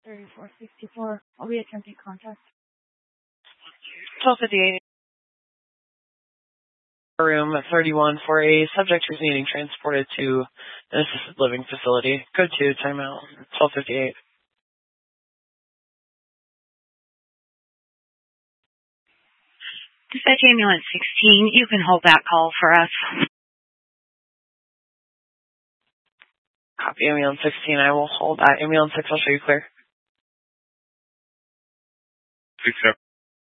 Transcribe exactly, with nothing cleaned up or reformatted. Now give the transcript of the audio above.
thirty-four sixty-four. I'll be attempting contact. twelve fifty-eight. Room thirty-one for a subject who's needing transported to an assisted living facility. Go to timeout. twelve fifty-eight. Dispatch ambulance sixteen. You can hold that call for us. Copy ambulance sixteen. I will hold that. Ambulance six, I'll show you clear. six seven.